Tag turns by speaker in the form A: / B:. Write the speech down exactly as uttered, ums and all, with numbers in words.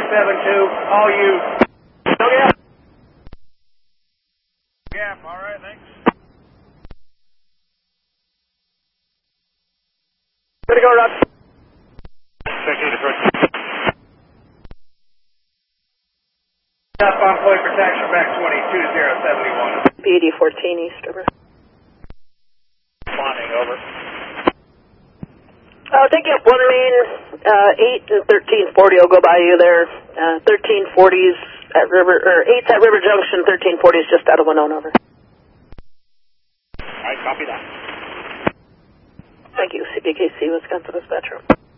A: seven two, all you. No gap.
B: Gap, all right, thanks.
A: Good to go, Rob.
B: sixteen approach.
A: Southbound point protection back twenty-two zero seventy-one.
C: B D fourteen East, over.
B: Responding, over.
C: Uh, taking up one main, uh, eight and thirteen forty will go by you there. Uh, thirteen forties at River, or eight's at River Junction, thirteen forties just out of Winona, over.
B: All right, copy that.
C: Thank you, C P K C, Wisconsin Dispatcher.